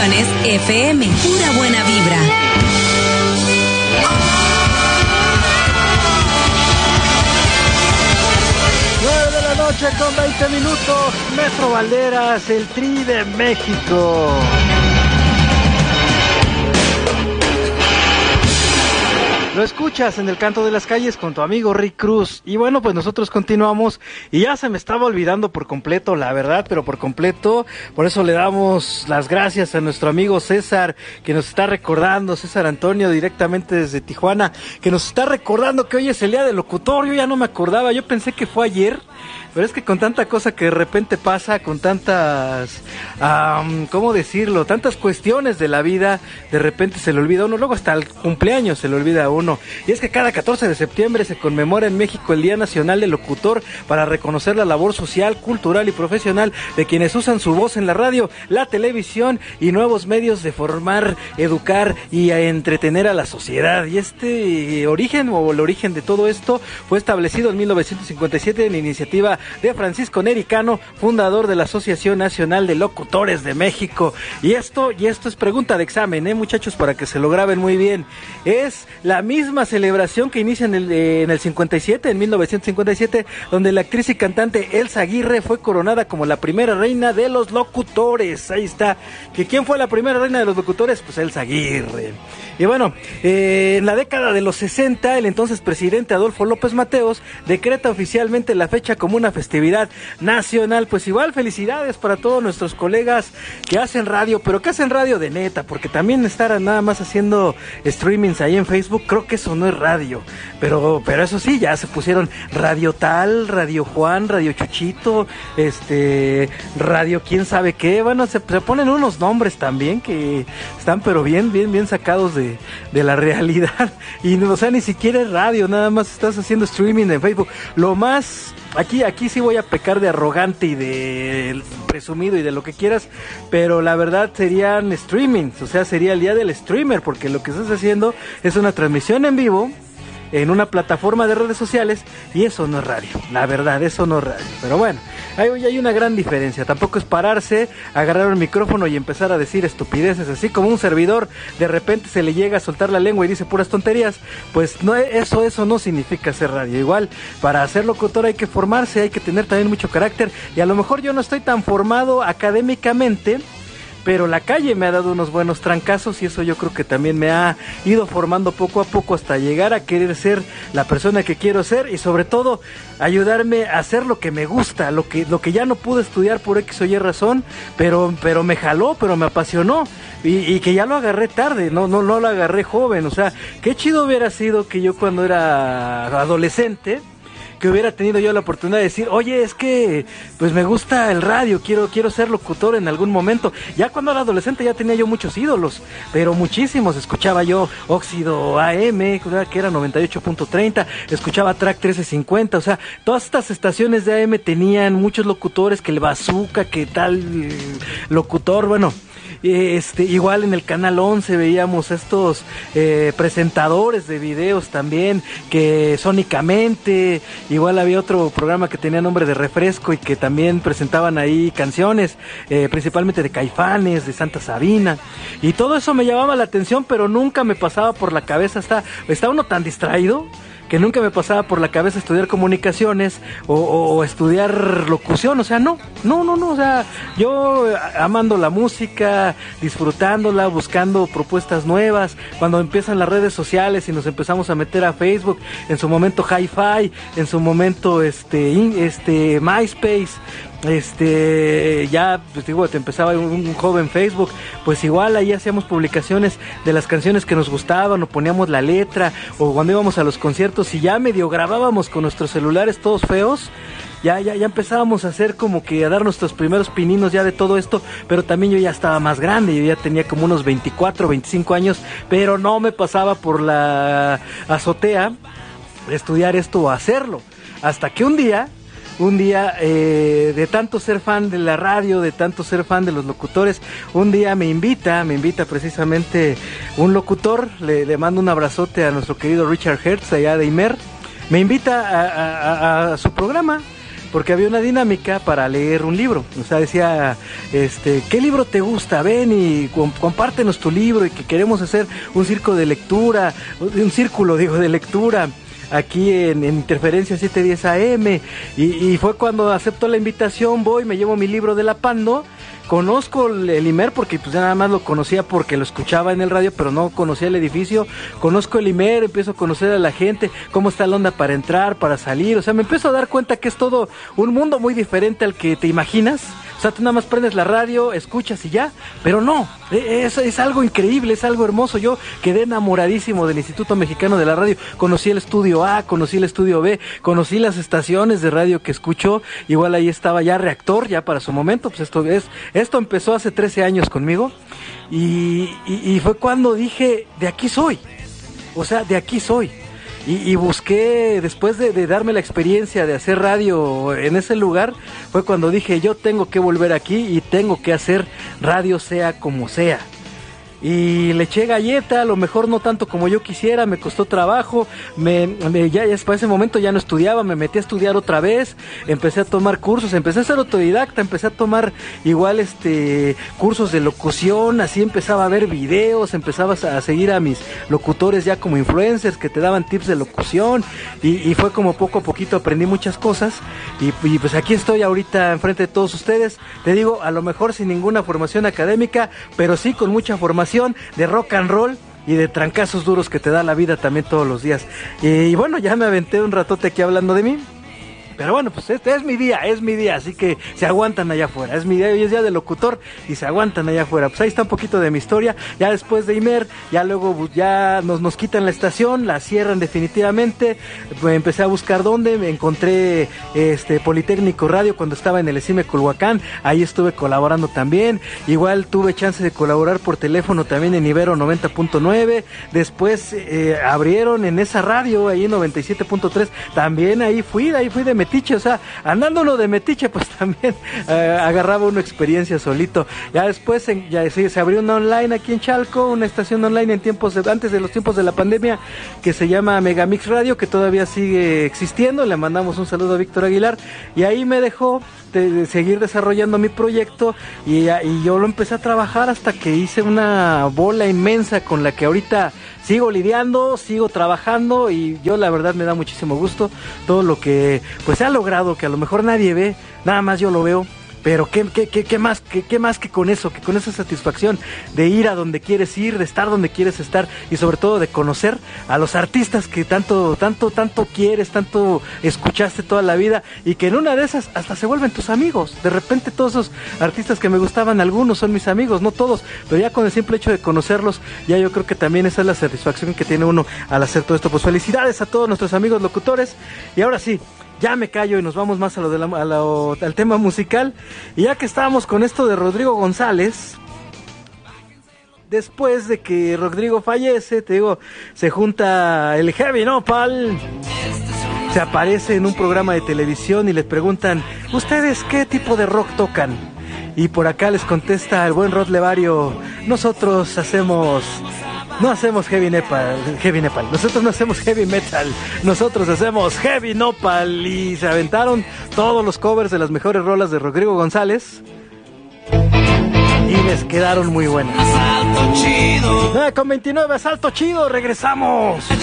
Estaciones FM, pura buena vibra. 9 de la noche con 20 minutos, Metro Valderas, el Tri de México. Lo escuchas en el canto de las calles con tu amigo Rick Cruz. Y bueno, pues nosotros continuamos y ya se me estaba olvidando por completo, la verdad, pero por completo. Por eso le damos las gracias a nuestro amigo César, que nos está recordando, César Antonio, directamente desde Tijuana, que nos está recordando que hoy es el día del locutor. Yo ya no me acordaba, yo pensé que fue ayer. Pero es que con tanta cosa que de repente pasa, con tantas, ¿cómo decirlo? Tantas cuestiones de la vida, de repente se le olvida a uno, luego hasta el cumpleaños se le olvida a uno. Y es que cada 14 de septiembre se conmemora en México el Día Nacional del Locutor para reconocer la labor social, cultural y profesional de quienes usan su voz en la radio, la televisión y nuevos medios de formar, educar y entretener a la sociedad. Y este origen, o el origen de todo esto, fue establecido en 1957 en la iniciativa de Francisco Neri Cano, fundador de la Asociación Nacional de Locutores de México. Y esto es pregunta de examen, muchachos, para que se lo graben muy bien. Es la misma celebración que inicia en el 57, en 1957, donde la actriz y cantante Elsa Aguirre fue coronada como la primera reina de los locutores. Ahí está. ¿Que quién fue la primera reina de los locutores? Pues Elsa Aguirre. Y bueno, en la década de los 60, el entonces presidente Adolfo López Mateos decreta oficialmente la fecha como una festividad nacional. Pues igual felicidades para todos nuestros colegas que hacen radio, pero que hacen radio de neta, porque también estar nada más haciendo streamings ahí en Facebook, creo que eso no es radio, pero eso sí, ya se pusieron Radio Tal, Radio Juan, Radio Chuchito, Radio quién sabe qué. Bueno, se ponen unos nombres también que están pero bien sacados de la realidad, y o sea, ni siquiera es radio, nada más estás haciendo streaming en Facebook. Lo más, aquí sí voy a pecar de arrogante y de presumido y de lo que quieras, pero la verdad serían streamings, o sea, sería el día del streamer, porque lo que estás haciendo es una transmisión en vivo en una plataforma de redes sociales, y eso no es radio, la verdad, eso no es radio. Pero bueno, hay una gran diferencia. Tampoco es pararse, agarrar el micrófono y empezar a decir estupideces, así como un servidor de repente se le llega a soltar la lengua y dice puras tonterías. Pues no, eso no significa hacer radio. Igual, para ser locutor hay que formarse, hay que tener también mucho carácter, y a lo mejor yo no estoy tan formado académicamente, pero la calle me ha dado unos buenos trancazos, y eso yo creo que también me ha ido formando poco a poco hasta llegar a querer ser la persona que quiero ser, y sobre todo ayudarme a hacer lo que me gusta, lo que ya no pude estudiar por X o Y razón, pero me jaló, pero me apasionó, y que ya lo agarré tarde, no lo agarré joven. O sea, qué chido hubiera sido que yo cuando era adolescente, que hubiera tenido yo la oportunidad de decir, oye, es que pues me gusta el radio, quiero ser locutor en algún momento. Ya cuando era adolescente ya tenía yo muchos ídolos, pero muchísimos. Escuchaba yo Óxido AM, que era 98.30, escuchaba Track 1350, o sea, todas estas estaciones de AM tenían muchos locutores, que el Bazooka, que tal locutor, bueno. Igual en el Canal 11 veíamos estos presentadores de videos también, que sónicamente, igual había otro programa que tenía nombre de Refresco y que también presentaban ahí canciones, principalmente de Caifanes, de Santa Sabina, y todo eso me llamaba la atención, pero nunca me pasaba por la cabeza, está uno tan distraído que nunca me pasaba por la cabeza estudiar comunicaciones o estudiar locución. O sea, no, o sea, yo amando la música, disfrutándola, buscando propuestas nuevas, cuando empiezan las redes sociales y nos empezamos a meter a Facebook, en su momento Hi-Fi, en su momento MySpace, ya pues digo, te empezaba un joven Facebook, pues igual ahí hacíamos publicaciones de las canciones que nos gustaban, o poníamos la letra, o cuando íbamos a los conciertos y ya medio grabábamos con nuestros celulares todos feos, ya empezábamos a hacer como que a dar nuestros primeros pininos ya de todo esto, pero también yo ya estaba más grande, yo ya tenía como unos 24, 25 años, pero no me pasaba por la azotea estudiar esto o hacerlo, hasta que un día, de tanto ser fan de la radio, de tanto ser fan de los locutores, un día me invita precisamente un locutor, le mando un abrazote a nuestro querido Richard Hertz allá de Imer, me invita a su programa, porque había una dinámica para leer un libro. O sea, decía, ¿qué libro te gusta? Ven y compártenos tu libro, y que queremos hacer un círculo de lectura aquí en Interferencia 710 AM, y fue cuando aceptó la invitación. Voy, me llevo mi libro de la Pando. Conozco el IMER porque pues ya nada más lo conocía porque lo escuchaba en el radio, pero no conocía el edificio. Conozco el IMER, empiezo a conocer a la gente, cómo está la onda para entrar, para salir. O sea, me empiezo a dar cuenta que es todo un mundo muy diferente al que te imaginas. O sea, tú nada más prendes la radio, escuchas y ya, pero no, es algo increíble, es algo hermoso. Yo quedé enamoradísimo del Instituto Mexicano de la Radio. Conocí el estudio A, conocí el estudio B, conocí las estaciones de radio que escucho. Igual ahí estaba ya Reactor, ya para su momento. Pues esto empezó hace 13 años conmigo, y fue cuando dije, de aquí soy. O sea, de aquí soy. Y busqué, después de darme la experiencia de hacer radio en ese lugar, fue cuando dije, yo tengo que volver aquí y tengo que hacer radio sea como sea. Y le eché galleta, a lo mejor no tanto como yo quisiera, me costó trabajo, ya para ese momento ya no estudiaba, me metí a estudiar otra vez, empecé a tomar cursos, empecé a ser autodidacta, empecé a tomar igual cursos de locución, así empezaba a ver videos, empezaba a seguir a mis locutores ya como influencers que te daban tips de locución, y fue como poco a poquito aprendí muchas cosas, y pues aquí estoy ahorita enfrente de todos ustedes. Te digo, a lo mejor sin ninguna formación académica, pero sí con mucha formación de rock and roll y de trancazos duros que te da la vida también todos los días. Y bueno, ya me aventé un ratote aquí hablando de mí. Pero bueno, pues este es mi día, así que se aguantan allá afuera. Es mi día, hoy es día de locutor y se aguantan allá afuera. Pues ahí está un poquito de mi historia. Ya después de IMER, ya luego ya nos quitan la estación, la cierran definitivamente. Pues empecé a buscar dónde, me encontré Politécnico Radio cuando estaba en el ECIME Culhuacán. Ahí estuve colaborando también. Igual tuve chance de colaborar por teléfono también en Ibero 90.9. Después abrieron en esa radio, ahí en 97.3. También ahí fui de metiche, o sea, andándolo de metiche, pues también agarraba una experiencia solito. Ya después se abrió una online aquí en Chalco, una estación online antes de los tiempos de la pandemia, que se llama Megamix Radio, que todavía sigue existiendo. Le mandamos un saludo a Víctor Aguilar, y ahí me dejó de seguir desarrollando mi proyecto, y yo lo empecé a trabajar hasta que hice una bola inmensa con la que ahorita sigo lidiando, sigo trabajando, y yo la verdad me da muchísimo gusto todo lo que pues se ha logrado, que a lo mejor nadie ve, nada más yo lo veo. Pero qué más que con eso, que con esa satisfacción de ir a donde quieres ir, de estar donde quieres estar, y sobre todo de conocer a los artistas que tanto quieres, tanto escuchaste toda la vida, y que en una de esas hasta se vuelven tus amigos. De repente todos esos artistas que me gustaban, algunos son mis amigos, no todos, pero ya con el simple hecho de conocerlos, ya yo creo que también esa es la satisfacción que tiene uno al hacer todo esto. Pues felicidades a todos nuestros amigos locutores, y ahora sí, ya me callo y nos vamos más al tema musical. Y ya que estábamos con esto de Rodrigo González, después de que Rodrigo fallece, te digo, se junta el Heavy Nopal, se aparece en un programa de televisión y les preguntan, ¿ustedes qué tipo de rock tocan? Y por acá les contesta el buen Rod Levario, nosotros no hacemos heavy nepal, nosotros no hacemos heavy metal, nosotros hacemos heavy nopal. Y se aventaron todos los covers de las mejores rolas de Rodrigo González y les quedaron muy buenas. 9:29, Asalto Chido, regresamos.